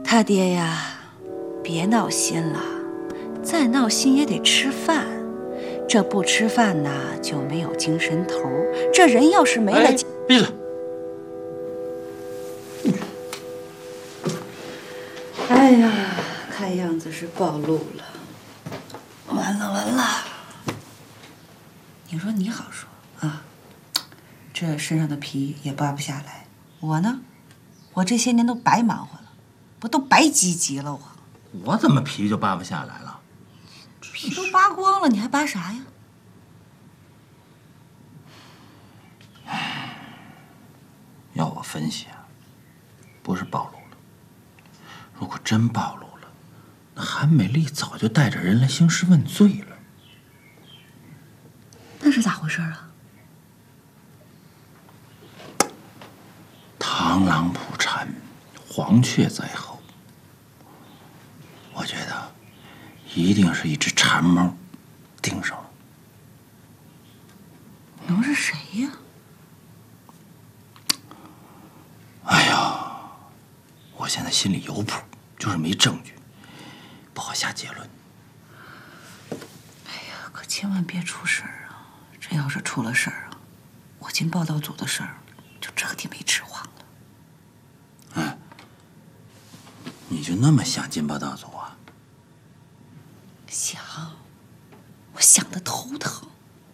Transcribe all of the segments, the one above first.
他爹呀，别闹心了，再闹心也得吃饭。这不吃饭呢，就没有精神头。这人要是没了， 闭嘴！ 哎呀，看样子是暴露了。完了完了！你说你好说啊，这身上的皮也扒不下来。我呢，我这些年都白忙活了，我都白积极了。 我怎么皮就扒不下来了？ 皮都扒光了，你还扒啥呀？ 要我分析啊，不是暴露了。如果真暴露了，那韩美丽早就带着人来兴师问罪了。 那是咋回事啊？ 螳螂捕蝉，黄雀在后。我觉得一定是一只馋猫盯上了。 能是谁呀？ 哎呀，我现在心里有谱，就是没证据，不好下结论。 哎呀，可千万别出事儿啊！这要是出了事儿啊，我进报道组的事儿就彻底没指望了。 哎，你就那么想进报道组啊？ 想，我想得头疼。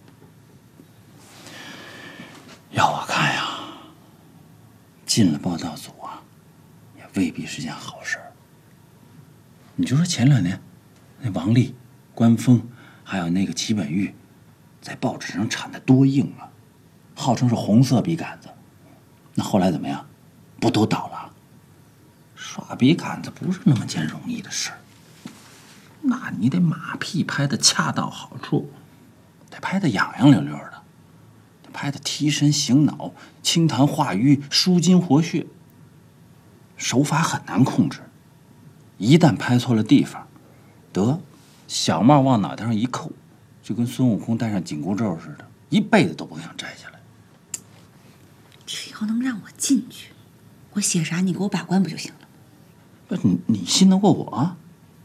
要我看呀，进了报道组啊，也未必是件好事儿。你就说前2年，那王丽、关峰，还有那个齐本玉，在报纸上产的多硬啊，号称是红色笔杆子。那后来怎么样？不都倒了？耍笔杆子不是那么件容易的事儿。那你得马屁拍得恰到好处，得拍得痒痒溜溜的。拍的提神醒脑、清痰化瘀、舒筋活血，手法很难控制。一旦拍错了地方，得小帽往脑袋上一扣，就跟孙悟空戴上紧箍咒似的，一辈子都不想摘下来。 只要能让我进去，我写啥你给我把关不就行了？ 不，你信得过我？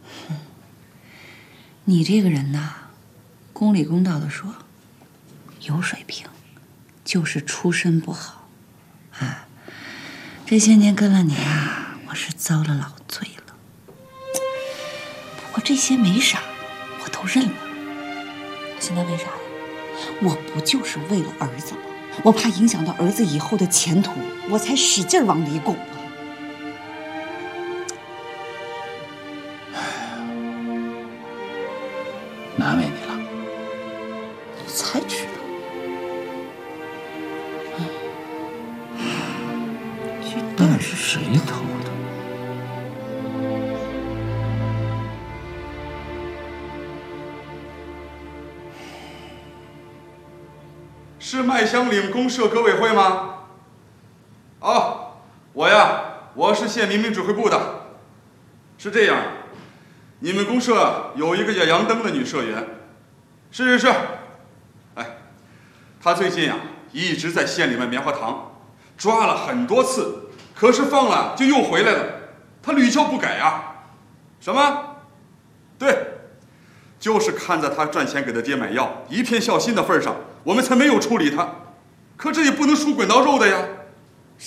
你这个人呐，公理公道的说，有水平。就是出身不好，啊！这些年跟了你啊，我是遭了老罪了。不过这些没啥，我都认了。现在为啥呀？我不就是为了儿子吗？我怕影响到儿子以后的前途，我才使劲往里拱啊。 难为你了。 我才知道。 蛋是谁偷的？ 是麦香岭公社革委会吗？哦，我是县民兵指挥部的。是这样，你们公社有一个叫杨登的女社员。是。哎，她最近一直在县里卖棉花糖，抓了很多次。可是放了就又回来了，他屡教不改啊！什么？对，就是看在他赚钱给他爹买药，一片孝心的份上，我们才没有处理他。可这也不能输滚刀肉的呀！